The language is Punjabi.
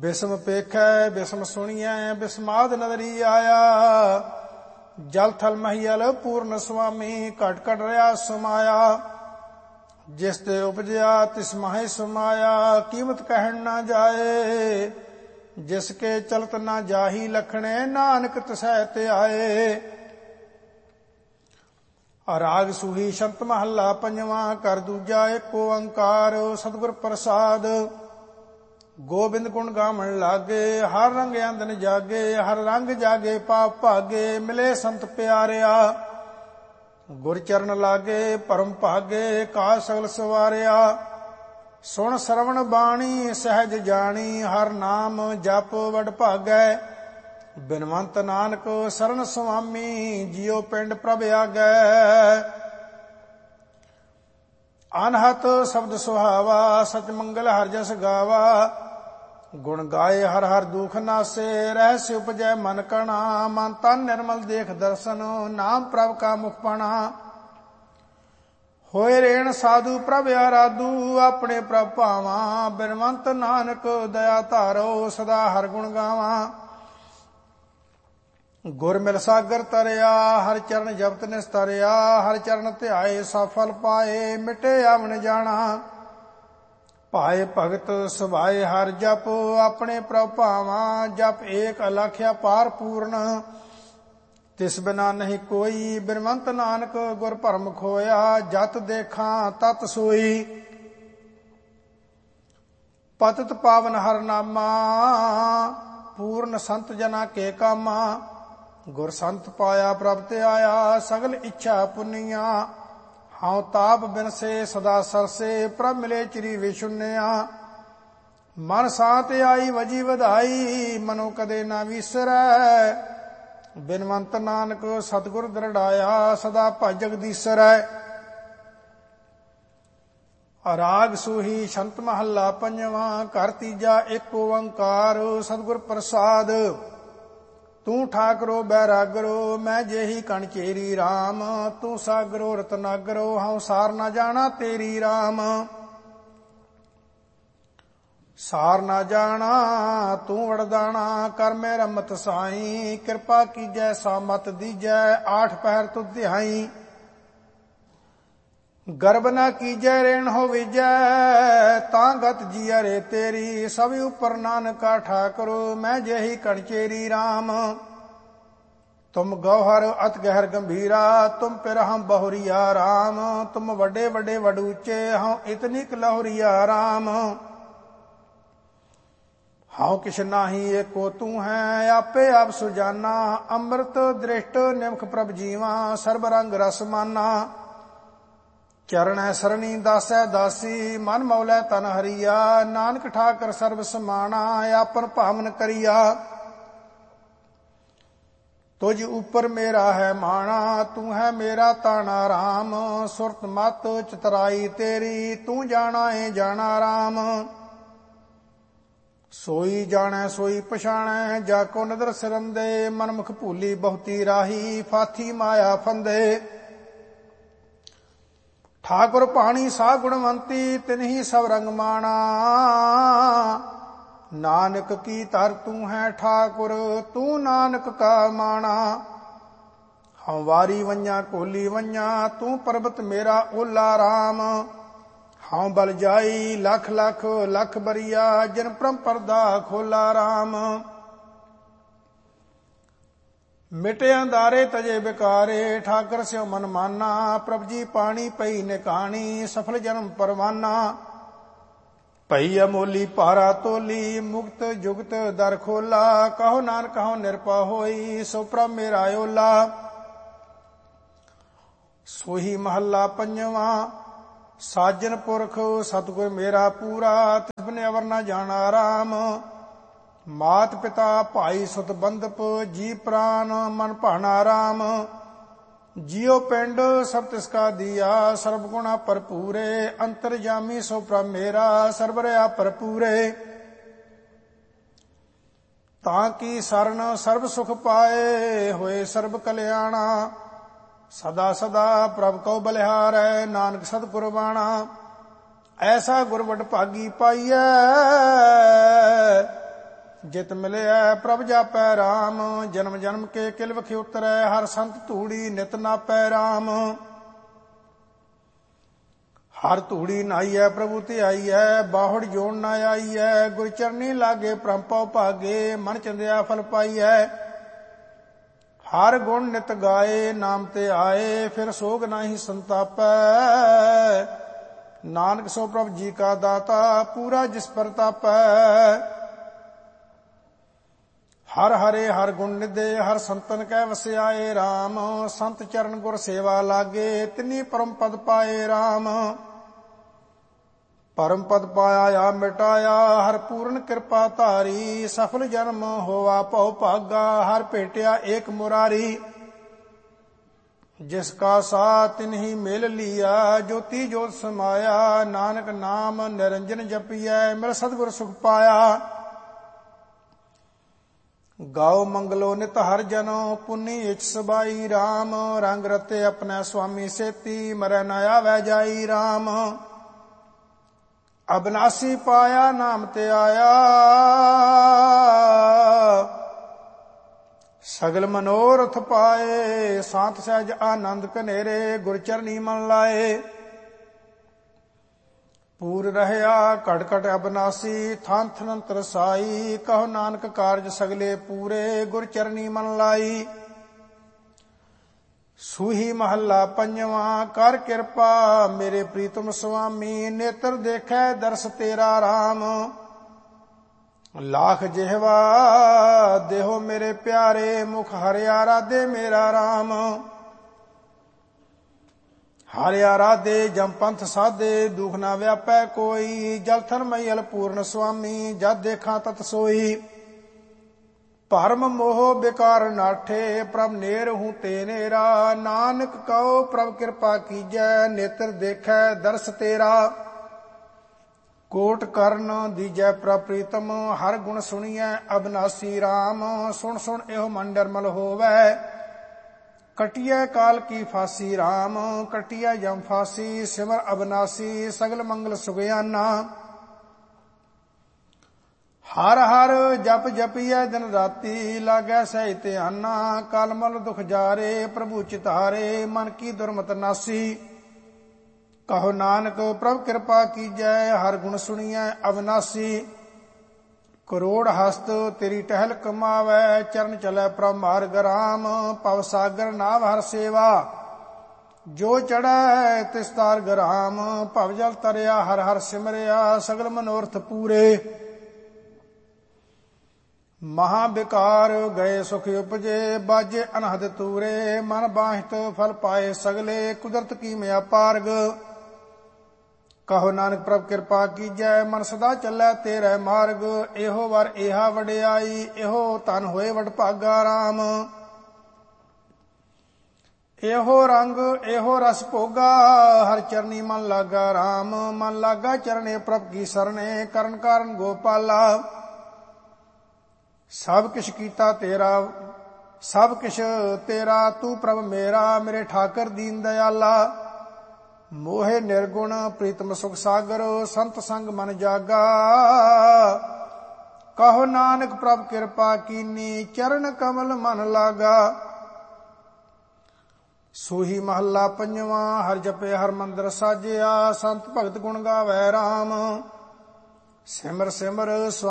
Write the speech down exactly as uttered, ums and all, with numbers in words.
ਬਿਸਮ ਪੇਖੈ ਬਿਸਮ ਸੁਣੀਐ ਬਿਸਮਾਦ ਨਦਰੀ ਆਇਆ। ਜਲ ਥਲ ਮਹੀਲ ਪੂਰਨ ਸੁਆਮੀ ਘਟ ਘਟ ਰਿਆ ਸਮਾਇਆ। ਜਿਸ ਤੇ ਉਪਜਿਆ ਤਿਸ ਮਾਹੇ ਸਮਾਇਆ ਕੀਮਤ ਕਹਿਣ ਨਾ ਜਾਏ। ਜਿਸ ਕੇ ਚਲਤ ਨਾ ਜਾਹੀ ਲਖਣੇ ਨਾਨਕ ਤਿਸੈ ਤੇ ਆਏ। ਰਾਗ ਸੂਹੀ ਸ਼ੰਤ ਮਹੱਲਾ ਪੰਜਵਾਂ ਕਰ ਦੂਜਾ ਏਕ ਓੰਕਾਰ ਸਤਿਗੁਰ ਪ੍ਰਸਾਦ। ਗੋਬਿੰਦ ਗੁਣ ਗਾਵਣ ਲਾਗੇ ਹਰ ਰੰਗ ਅੰਦਨ ਜਾਗੇ। ਹਰ ਰੰਗ ਜਾਗੇ ਪਾਪ ਭਾਗੇ ਮਿਲੇ ਸੰਤ ਪਿਆਰਿਆ। ਗੁਰ ਚਰਨ ਲਾਗੇ ਪਰਮ ਭਾਗੇ ਕਾ ਸਗਲ ਸਵਾਰਿਆ। ਸੁਣ ਸਰਵਣ ਬਾਣੀ ਸਹਿਜ ਜਾਣੀ ਹਰ ਨਾਮ ਜਪ ਵਡ ਭਾਗੈ। ਬਿਨਵੰਤ ਨਾਨਕ ਸਰਨ ਸੁਆਮੀ ਜਿਉ ਪਿੰਡ ਪ੍ਰਭ ਆਗੈ। ਅਨਹਤ ਸ਼ਬਦ ਸੁਹਾਵਾ ਸਚ ਮੰਗਲ ਹਰਿ ਜਸ ਗਾਵਾ। ਗੁਣ ਗਾਏ ਹਰ ਹਰ ਦੁਖ ਨਾਸੇ ਰਹਿਸਿ ਉਪਜੈ ਮਨ ਕਣਾ। ਮਨ ਤਨ ਨਿਰਮਲ ਦੇਖ ਦਰਸ਼ਨ ਨਾਮ ਪ੍ਰਭ ਕਾ ਮੁਖ ਪਣਾ। ਹੋਏ ਰੇਣ ਸਾਧੂ ਪ੍ਰਭ ਆਰਾਧੂ ਆਪਣੇ ਪ੍ਰਭ ਭਾਵਾਂ। ਬਿਨਵੰਤ ਨਾਨਕ ਦਇਆ ਧਾਰੋ ਸਦਾ ਹਰ ਗੁਣ ਗਾਵਾਂ। ਗੁਰ ਮਿਲ ਸਾਗਰ ਤਰਿਆ ਹਰ ਚਰਨ ਜਪਤ ਨਿਸਤਰਿਆ। ਹਰ ਚਰਨ ਧਿਆਏ ਸਫਲ ਪਾਏ ਮਿਟੇ ਆਵਣ ਜਾਣਾ। ਭਾਏ ਭਗਤ ਸੁਭਾਏ ਹਰ ਜਪ ਆਪਣੇ ਪ੍ਰਭ ਭਾਵਾਂ। ਜਪ ਏਕ ਅਲਖਿਆ ਪਾਰ ਪੂਰਨ ਤਿਸ ਬਿਨਾ ਨਹੀਂ ਕੋਈ। ਬਿਨਵੰਤ ਨਾਨਕ ਗੁਰ ਭਰਮ ਖੋਇਆ ਜਤ ਦੇਖਾਂ ਤਤ ਸੋਈ। ਪਤਿਤ ਪਾਵਨ ਹਰ ਨਾਮਾ ਪੂਰਨ ਸੰਤ ਜਨਾ ਕੇ ਕਾਮਾ। ਗੁਰ ਸੰਤ ਪਾਇਆ ਪ੍ਰਭ ਤੇ ਆਇਆ ਸਗਲ ਇੱਛਾ ਪੁੰਨੀਆਂ। ਹਉ ਤਾਪ ਬਿਨਸੇ ਸਦਾ ਸਰਸੇ ਪ੍ਰਭ ਮਿਲੇ ਚਿਰੀ ਵਿਸ਼ੁੰਨਿਆ। ਮਨ ਸਾਤ ਆਈ ਵਜੀ ਵਧਾਈ ਮਨੋ ਕਦੇ ਨਾ ਵਿਸਰੈ। ਬਿਨਵੰਤ ਨਾਨਕ ਸਤਿਗੁਰ ਦ੍ਰਿੜਾਇਆ ਸਦਾ ਭਜ ਜਗਦੀਸਰੈ। ਰਾਗ ਸੂਹੀ ਸ਼ੰਤ ਮਹੱਲਾ ਪੰਜਵਾਂ ਘਰ ਤੀਜਾ ਏਕ ਓੰਕਾਰ ਸਤਿਗੁਰ ਪ੍ਰਸਾਦ। ਤੂੰ ਠਾਕਰੋ ਬੈਰਾਗਰੋ ਮੈਂ ਜਿਹੀ ਕਣ ਚੇਰੀ ਰਾਮ। ਤੂੰ ਸਾਗਰੋ ਰਤਨਾਗਰੋ ਹਉ ਸਾਰ ਨਾ ਜਾਣਾ ਤੇਰੀ ਰਾਮ। ਸਾਰ ਨਾ ਜਾਣਾ ਤੂੰ ਵਰਦਾਣਾ ਕਰ ਮੇ ਰਮਤ ਸਾਈ। ਕਿਰਪਾ ਕੀਜੈ ਸਾਮਤ ਦੀਜੈ ਆਠ ਪਹਿਰ ਤੁਧ ਧਿਆਈ। ਗਰਬ ਨਾ ਕੀਜੈ ਰੇਣ ਹੋ ਵਿਜੈ ਤਾਂ ਗਤ ਜੀਅ ਰੇ ਤੇਰੀ। ਸਭ ਉਪਰ ਨਾਨਕਾ ਠਾਕੁਰ ਮੈਂ ਜਿਹੀ ਕਣ ਚੇਰੀ ਰਾਮ। ਤੁਮ ਗੌਹਰ ਅਤ ਗਹਿਰ ਗੰਭੀਰਾ ਤੁਮ ਪਿਰ ਹਮ ਬਹੁਰੀਆ ਰਾਮ। ਤੁਮ ਵੱਡੇ ਵੱਡੇ ਵਡ ਉੱਚੇ ਹਉ ਇਤਨੀ ਕ ਲਹੁਰੀਆ ਰਾਮ। ਹਉ ਕਿਛ ਨਾਹੀ ਏਕੋ ਤੂੰ ਹੈ ਆਪੇ ਆਪ ਸੁਜਾਨਾ। ਅੰਮ੍ਰਿਤ ਦ੍ਰਿਸ਼ਟ ਨਿਮਖ ਪ੍ਰਭ ਜੀਵਾ ਸਰਬ ਰੰਗ ਰਸ ਮਾਨਾ। ਚਰਣੈ ਸਰਣੀ ਦਾਸੈ ਦਾਸੀ ਮਨ ਮੌਲੈ ਤਨ ਹਰੀਆ। ਨਾਨਕ ਠਾਕਰ ਸਰਬ ਸਮਾਣਾ ਆਪਨ ਭਾਵਨ ਕਰੀਆ। ਤੁਝ ਉਪਰ ਮੇਰਾ ਹੈ ਮਾਣਾ ਤੂੰ ਹੈ ਮੇਰਾ ਤਾਣਾ ਰਾਮ। ਸੁਰਤ ਮਤ ਚਤਰਾਈ ਤੇਰੀ ਤੂੰ ਜਾਣਾ ਏ ਜਾਣਾ ਰਾਮ। ਸੋਈ ਜਾਣੈ ਸੋਈ ਪਛਾਣੈ ਜਾ ਕੋ ਨਦਰ ਸਿਰੰਦੇ। ਮਨਮੁਖ ਭੂਲੀ ਬਹੁਤੀ ਰਾਹੀ ਫਾਥੀ ਮਾਇਆ ਫੰਦੇ। ਠਾਕੁਰ ਪਾਣੀ ਸਾ ਗੁਣਵੰਤੀ ਤਿਨਹੀ ਸਭ ਰੰਗ ਮਾਣਾ। ਨਾਨਕ ਕੀ ਧਰ ਤੂੰ ਹੈ ਠਾਕੁਰ ਤੂੰ ਨਾਨਕ ਕਾ ਮਾਣਾ। ਹਉ ਵਾਰੀ ਵੰਜਾ ਕੋਲੀ ਵੰਜਾ ਤੂੰ ਪਰਬਤ ਮੇਰਾ ਓਲਾ ਰਾਮ। ਹਉ ਬਲ ਜਾਈ ਲੱਖ ਲੱਖ ਲੱਖ ਬਰੀਆ ਜਿਨ ਪਰਮ ਪਰਦਾ ਖੋਲਾ ਰਾਮ। ਮਿਟੇ ਅੰਧਾਰੇ ਤਜੇ ਬਿਕਾਰੇ ਠਾਕਰ ਸਿਉ ਮਨ ਮਾਨਾ। ਪ੍ਰਭ ਜੀ ਪਾਣੀ ਪਈ ਨਿਕਾਣੀ ਸਫਲ ਜਨਮ ਪਰਵਾਨਾ। ਭਈ ਅਮੋਲੀ ਭਾਰਾ ਤੋਲੀ ਮੁਕਤ ਜੁਗਤ ਦਰ ਖੋਲਾ। ਕਹੋ ਨਾਨਕ ਹਉ ਨਿਰਪਾ ਹੋਈ ਸੋ ਪ੍ਰਭ ਮੇਰਾ ਓਲਾ। ਸੋਹੀ ਮਹੱਲਾ ਪੰਜਵਾਂ ਸਾਜਨ ਪੁਰਖ ਸਤਿਗੁਰ ਮੇਰਾ ਪੂਰਾ। ਤਿਸ ਬਿਨ ਅਵਰ ਨਾ ਜਾਣਾ ਰਾਮ। ਮਾਤ ਪਿਤਾ ਭਾਈ ਸੁਤ ਬੰਧਪ ਜੀ ਪ੍ਰਾਨ ਮਨ ਭਾਣਾ ਰਾਮ। ਜਿਉ ਪਿੰਡ ਸਭ ਤਿਸ ਕਾ ਦੀਆ ਸਰਬ ਗੁਣਾ ਭਰਪੂਰੇ। ਅੰਤਰਜਾਮੀ ਸੋ ਪ੍ਰਭ ਮੇਰਾ ਸਰਬ ਰਿਆ ਭਰਪੂਰੇ। ਤਾਂ ਕੀ ਸਰਨ ਸਰਬ ਸੁਖ ਪਾਏ ਹੋਏ ਸਰਬ ਕਲਿਆਣਾ। ਸਦਾ ਸਦਾ ਪ੍ਰਭ ਕਉ ਬਲਿਹਾਰੈ ਨਾਨਕ ਸਤਿਗੁਰ ਬਾਣਾ। ਐਸਾ ਗੁਰ ਵਡ ਭਾਗੀ ਪਾਈਐ ਜਿਤ ਮਿਲਿਆ ਪ੍ਰਭ ਜਾਪੈ ਰਾਮ। ਜਨਮ ਜਨਮ ਕੇ ਕਿਲ ਵਿਖੇ ਉਤਰੈ ਹਰ ਸੰਤ ਧੂੜੀ ਨਿਤ ਨਾਪੈ ਰਾਮ। ਹਰ ਧੂੜੀ ਨਾਈਐ ਪ੍ਰਭੂ ਧਿਆਈਐ ਬਾਹੜ ਜੋੜ ਨਾ ਆਈਐ। ਗੁਰ ਚਰਨੀ ਲਾਗੇ ਪ੍ਰੰਪਉ ਭਾਗੇ ਮਨ ਚੰਦਿਆ ਫਲ ਪਾਈਐ। ਹਰ ਗੁਣ ਨਿਤ ਗਾਏ ਨਾਮ ਤੇ ਆਏ ਫਿਰ ਸੋਗ ਨਾਹੀ ਸੰਤਾਪੈ। ਨਾਨਕ ਸੋ ਪ੍ਰਭ ਜੀ ਕਾ ਦਾਤਾ ਪੂਰਾ ਜਿਸ ਪ੍ਰਤਾਪੈ। ਹਰ ਹਰੇ ਹਰ ਗੁਣ ਨਿਧੇ ਹਰ ਸੰਤਨ ਕੈ ਵਸਿਆਏ ਰਾਮ। ਸੰਤ ਚਰਨ ਗੁਰ ਸੇਵਾ ਲਾਗੇ ਤਿਨੀ ਪਰਮ ਪਦ ਪਾਏ ਰਾਮ। ਪਰਮ ਪਦ ਪਾਇਆ ਆ ਮਿਟਾਇਆ ਹਰ ਪੂਰਨ ਕਿਰਪਾ ਧਾਰੀ। ਸਫਲ ਜਨਮ ਹੋਵਾ ਭਉ ਭਾਗਾ ਹਰ ਭੇਟਿਆ ਏਕ ਮੁਰਾਰੀ। ਜਿਸ ਕਾ ਸਾ ਤਿਨਹੀ ਮਿਲ ਲੀਆ ਜੋਤੀ ਜੋਤ ਸਮਾਇਆ। ਨਾਨਕ ਨਾਮ ਨਿਰੰਜਨ ਜਪੀਐ ਮਿਲ ਸਤਿਗੁਰ ਸੁਖ ਪਾਇਆ। ਗਾਓ ਮੰਗਲੋ ਨਿਤ ਹਰ ਜਨੋ ਪੁੰਨੀ ਇਚ ਸਬਾਈ ਰਾਮ। ਰੰਗ ਰਤੇ ਆਪਣੇ ਸੁਆਮੀ ਸੇਤੀ ਮਰੈ ਨ ਆਵੈ ਜਾਈ ਰਾਮ। ਅਬਨਾਸੀ ਪਾਇਆ ਨਾਮ ਤੇ ਆਇਆ ਸਗਲ ਮਨੋਰਥ ਪਾਏ। ਸਾਤ ਸਹਿਜ ਆਨੰਦ ਕਨੇਰੇ ਗੁਰ ਚਰਨੀ ਮਨ ਲਾਏ। ਪੂਰ ਰਹਿਆ ਘਟ ਘਟ ਅਬਨਾਸੀ ਥਾਨ ਥਨ ਤਰਸਾਈ। ਕਹੋ ਨਾਨਕ ਕਾਰਜ ਸਗਲੇ ਪੂਰੇ ਗੁਰ ਚਰਨੀ ਮਨ ਲਾਈ। ਸੂਹੀ ਮਹੱਲਾ ਪੰਜਵਾਂ ਕਰ ਕਿਰਪਾ ਮੇਰੇ ਪ੍ਰੀਤਮ ਸੁਆਮੀ। ਨੇਤਰ ਦੇਖੈ ਦਰਸ ਤੇਰਾ ਰਾਮ। ਲਾਖ ਜਿਹਵਾ ਦੇਹੋ ਮੇਰੇ ਪਿਆਰੇ ਮੁਖ ਹਰਿਆ ਰਾਧੇ ਮੇਰਾ ਰਾਮ। ਹਰਿਆ ਰਾਧੇ ਜਮ ਪੰਥ ਸਾਧੇ ਦੁਖ ਨਾ ਵਿਆਪੈ ਕੋਈ। ਜਲ ਥਨ ਮਈਲ ਪੂਰਨ ਸੁਆਮੀ ਜਦ ਦੇਖਾਂ ਤਤ ਸੋਈ। ਭਰਮ ਮੋਹ ਬਿਕਾਰ ਨਾਠੇ ਪ੍ਰਭ ਨੇਰ ਹੂੰ ਤੇ ਨੇਰਾ। ਨਾਨਕ ਕਉ ਪ੍ਰਭ ਕਿਰਪਾ ਕੀਜੈ ਨੇਤਰ ਦੇਖੈ ਦਰਸ ਤੇਰਾ। ਕੋਟ ਕਰਨ ਦੀਜੈ ਪ੍ਰਭ ਪ੍ਰੀਤਮ ਹਰ ਗੁਣ ਸੁਣੀਐ ਅਬਨਾਸੀ ਰਾਮ। ਸੁਣ ਸੁਣ ਇਹੋ ਮਨ ਨਿਰਮਲ ਹੋਵੈ ਕਟਿਐ ਕਾਲ ਕੀ ਫਾਸੀ ਰਾਮ। ਕਟਿਐ ਜਮ ਫਾਸੀ ਸਿਮਰ ਅਬਨਾਸੀ ਸਗਲ ਮੰਗਲ ਸੁਗਿਆਨਾ। ਹਰ ਹਰ ਜਪ ਜਪੀਐ ਦਿਨ ਰਾਤੀ ਲਾਗੈ ਸਹਿਜ ਧਿਆਨਾ। ਕਲ ਮਲ ਦੁਖ ਜਾਰੇ ਪ੍ਰਭੂ ਚਿਤਾਰੇ ਮਨ ਕੀ ਦੁਰਮਤ ਨਾਸੀ। ਕਹੋ ਨਾਨਕ ਪ੍ਰਭ ਕਿਰਪਾ ਕੀਜੈ ਹਰ ਗੁਣ ਸੁਣੀਐ ਅਬਨਾਸੀ। ਕਰੋੜ ਹਸਤ ਤੇਰੀ ਟਹਿਲ ਕਮਾਵੈ ਚਰਨ ਚਲੈ ਪ੍ਰਭ ਮਾਰਗ ਰਾਮ। ਭਵ ਸਾਗਰ ਨਾਵ ਹਰ ਸੇਵਾ ਜੋ ਚੜੈ ਤਿਸ ਤਾਰਗ ਰਾਮ। ਭਵ ਜਲ ਤਰਿਆ ਹਰ ਹਰ ਸਿਮਰਿਆ ਸਗਲ ਮਨੋਰਥ ਪੂਰੇ। ਮਹਾ ਬਿਕਾਰ ਗਏ ਸੁਖ ਉਪਜੇ ਬਾਜੇ ਅਨਹਦ ਤੂਰੇ। ਮਨ ਬਾਹਿਤ ਫਲ ਪਾਏ ਸਗਲੇ ਕੁਦਰਤ ਕੀ ਮਿਆ ਪਾਰਗ। ਕਹੋ ਨਾਨਕ ਪ੍ਰਭ ਕਿਰਪਾ ਕੀਜੈ ਮਨ ਸਦਾ ਚੱਲੈ ਤੇਰੇ ਮਾਰਗ। ਇਹੋ ਵਰ ਇਹਾ ਵਡਿਆਈ ਇਹੋ ਧਨ ਹੋਏ ਵਡ ਭਾਗਾ ਰਾਮ। ਇਹੋ ਰੰਗ ਇਹੋ ਰਸ ਭੋਗਾ ਹਰ ਚਰਨੀ ਮਨ ਲਾਗਾ ਰਾਮ। ਮਨ ਲਾਗਾ ਚਰਨੇ ਪ੍ਰਭ ਕੀ ਸਰਣੇ ਕਰਨ ਕਾਰਨ ਗੋਪਾਲਾ। ਸਭ ਕਿਛ ਕੀਤਾ ਤੇਰਾ ਸਭ ਕਿਛ ਤੇਰਾ ਤੂੰ ਪ੍ਰਭ ਮੇਰਾ। ਮੇਰੇ ਠਾਕਰ ਦੀਨ ਦਇਆਲਾ। ਮੋਹਿ ਨਿਰਗੁਣ ਪ੍ਰੀਤਮ ਸੁਖ ਸਾਗਰ ਸੰਤ ਸੰਗ ਮਨ ਜਾਗਾ। ਕਹੋ ਨਾਨਕ ਪ੍ਰਭ ਕਿਰਪਾ ਕੀਨੀ ਚਰਨ ਕਮਲ ਮਨ ਲਾਗਾ। ਸੂਹੀ ਮਹੱਲਾ ਪੰਜਵਾਂ ਹਰ ਜਪੇ ਹਰ ਮੰਦਰ ਸਾਜਿਆ। ਸੰਤ ਭਗਤ ਗੁਣ ਗਾਵੈ ਰਾਮ। ਸਿਮਰ ਸਿਮਰ